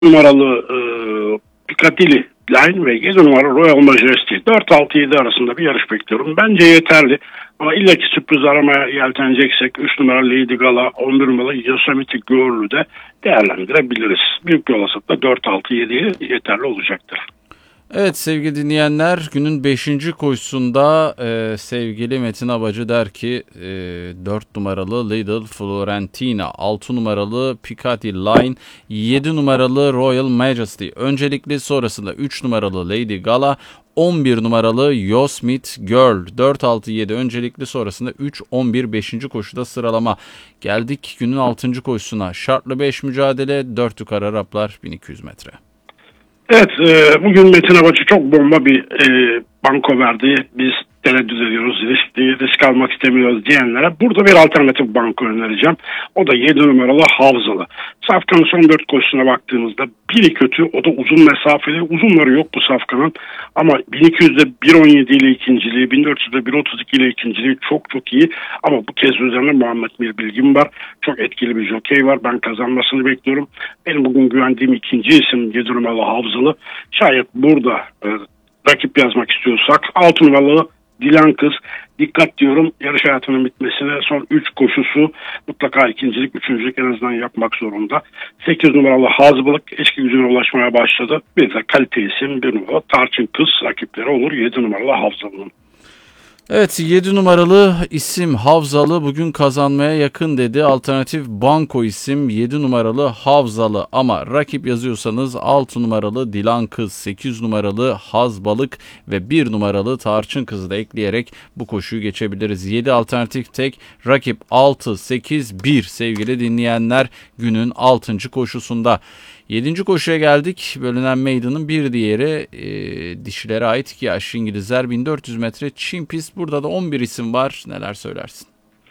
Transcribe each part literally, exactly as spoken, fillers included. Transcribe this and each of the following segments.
numaralı e, Piccadilly Line ve yedi numaralı Royal Majesty dört altı yedi arasında bir yarış bekliyorum. Bence yeterli. Ama illaki sürpriz aramaya yelteneceksek üç numaralı Lady Gala, on bir numaralı Yosemite Girl'ü de değerlendirebiliriz. Büyük bir olasılıkla dört altı yediye yeterli olacaktır. Evet sevgili dinleyenler, günün beşinci koşusunda e, sevgili Metin Abacı der ki e, dört numaralı Little Florentina, altı numaralı Piccadilly Line, yedi numaralı Royal Majesty öncelikli, sonrasında üç numaralı Lady Gala, on bir numaralı Yosemite Girl, dört altı yedi öncelikli, sonrasında üç on bir beşinci koşuda sıralama. Geldik günün altıncı koşusuna. Şartlı beş mücadele, dört yukarı Araplar, bin iki yüz metre. Evet, e, bugün Metin Abacı çok bomba bir e, banko verdi. Biz tereddüt ediyoruz, risk, risk almak istemiyoruz diyenlere burada bir alternatif banko önereceğim. O da yedi numaralı Havzalı. Safkan'ın son dört koşusuna baktığımızda biri kötü, o da uzun mesafeli. Uzunları yok bu Safkan'ın ama bin iki yüzde bir on yedi ile ikinciliği, bin dört yüzde bir otuz iki ile ikinciliği çok çok iyi. Ama bu kez üzerine Muhammed bir bilgim var. Çok etkili bir jokey var. Ben kazanmasını bekliyorum. Benim bugün güvendiğim ikinci isim yedi numaralı Havzalı. Şayet burada e, rakip yazmak istiyorsak altı numaralı Dilan Kız, dikkat diyorum, yarış hayatının bitmesine son üç koşusu mutlaka ikincilik, üçüncülük en azından yapmak zorunda. sekiz numaralı Hazbalık eski gücüne ulaşmaya başladı. Bir de kalite isim bir numaralı Tarçın Kız rakipleri olur yedi numaralı Havzalı'nın. Evet, yedi numaralı isim Havzalı bugün kazanmaya yakın dedi. Alternatif banko isim yedi numaralı Havzalı ama rakip yazıyorsanız altı numaralı Dilan Kız, sekiz numaralı Hazbalık ve bir numaralı Tarçın Kız'ı da ekleyerek bu koşuyu geçebiliriz. yedi alternatif tek, rakip altı sekiz bir sevgili dinleyenler günün altıncı koşusunda. yedinci koşuya geldik. Bölünen meydanın bir diğeri e, dişilere ait iki yaş İngilizler, bin dört yüz metre çim pist. Burada da on bir isim var. Neler söylersin?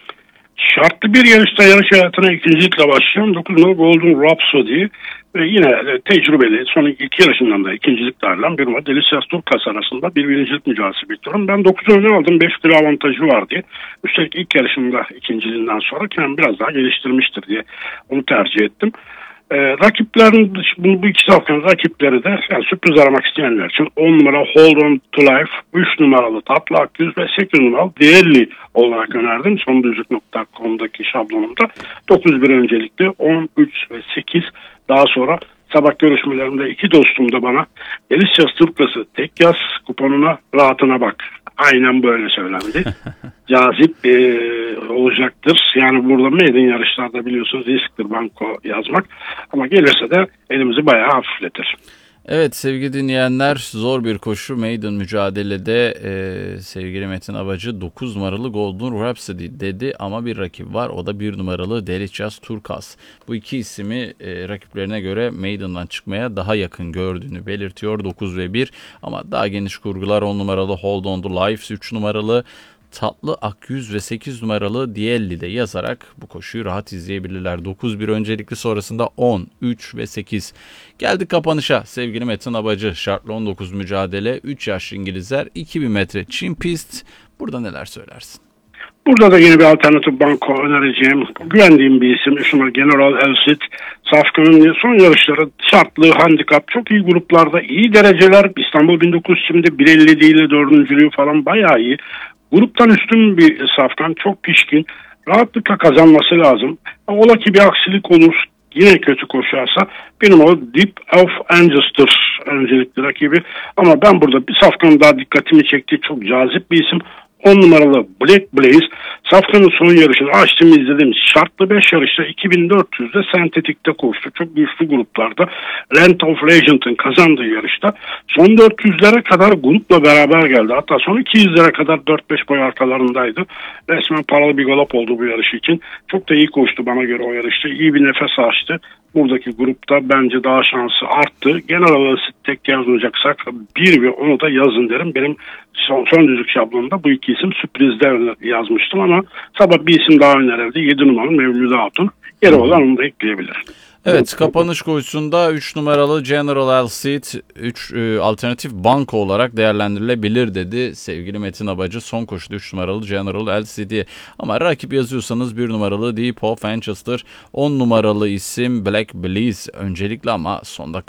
Şartlı bir yarışta yarış hayatına ikincilikle başlayan dokuz numaralı Golden Rhapsody ve yine tecrübeli son iki yarışından da ikincilik ayrılan bir numara Delicious Turkas arasında bir birincilik mücadelesi bekliyorum. Ben dokuz öne aldım, beş kilo avantajı var diye. Üstelik ilk yarışında ikinciliğinden sonra kendimi biraz daha geliştirmiştir diye onu tercih ettim. Ee, rakiplerin bu, bu iki safkanın rakipleri de yani sürpriz aramak isteyenler için on numara Hold On To Life, üç numaralı Tatlı Akgüz ve sekiz numaralı Değerli olarak önerdim. Sondüzlük nokta com'daki şablonumda dokuz bir öncelikli, on üç ve sekiz daha sonra sabah görüşmelerimde iki dostum da bana Delicious Turkas'ı tek yaz kuponuna rahatına bak. Aynen böyle söylendi. Cazip e, olacaktır. Yani burada maiden yarışlarda biliyorsunuz risktir banko yazmak. Ama gelirse de elimizi bayağı hafifletir. Evet sevgili dinleyenler, zor bir koşu maiden mücadelede e, sevgili Metin Abacı dokuz numaralı Golden Rhapsody dedi ama bir rakip var, o da bir numaralı Delicious Turkas. Bu iki ismi e, rakiplerine göre maiden'dan çıkmaya daha yakın gördüğünü belirtiyor dokuz ve bir ama daha geniş kurgular on numaralı Hold On To Life, üç numaralı Tatlı Akyüz ve sekiz numaralı Dielli'de yazarak bu koşuyu rahat izleyebilirler. dokuz bir öncelikli, sonrasında on, üç ve sekiz. Geldik kapanışa sevgili Metin Abacı. Şartlı on dokuz mücadele, üç yaş İngilizler, iki bin metre çim pist. Burada neler söylersin? Burada da yeni bir alternatif banko önereceğim. Güvendiğim bir isim. üç numara General Elsit. Safkan'ın son yarışları şartlı, handikap, çok iyi gruplarda, iyi dereceler. İstanbul bin dokuz yüz şimdi bir elli değil de dördüncülüğü falan bayağı iyi. Gruptan üstün bir Safkan, çok pişkin, rahatlıkla kazanması lazım. Ola ki bir aksilik olur, yine kötü koşarsa benim o Deep of Angels'tır öncelikli rakibi. Ama ben burada bir Safkan'ın daha dikkatimi çekti, çok cazip bir isim. on numaralı Black Blaze. Safkan'ın son yarışını açtım izledim. Şartlı beş yarışta iki bin dört yüzde sentetikte koştu. Çok güçlü gruplarda. Land of Legend'ın kazandığı yarışta son dört yüzlere kadar grupla beraber geldi. Hatta son iki yüzlere kadar dört beş boy arkalarındaydı. Resmen paralı bir galop oldu bu yarış için. Çok da iyi koştu bana göre o yarışta. İyi bir nefes açtı. Buradaki grupta bence daha şansı arttı. Genel olarak tek yazılacaksak bir ve onu da yazın derim. Benim son, son düzlük şablonunda bu iki isim sürprizler yazmıştım ama sabah bir isim daha önerildi. yedi numaralı Mevlüt Hatun. Yeri olan onu da ekleyebilir. Evet, kapanış koşusunda üç numaralı General Alcid üç e, alternatif banko olarak değerlendirilebilir dedi sevgili Metin Abacı. Son koşuda üç numaralı General Alcid'i, ama rakip yazıyorsanız bir numaralı Deep of Manchester, on numaralı isim Black Bliss öncelikli, ama sonda